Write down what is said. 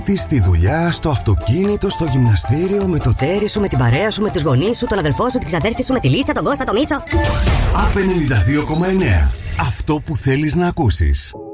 Τι στη δουλειά, στο αυτοκίνητο, στο γυμναστήριο, με το τέρι σου, με την παρέα σου, με τους γονείς σου, τον αδελφό σου, την ξαδέρφη σου, με τη Λίτσα, τον Κώστα, τον Μίτσο. Απ' 92,9. Αυτό που θέλεις να ακούσεις.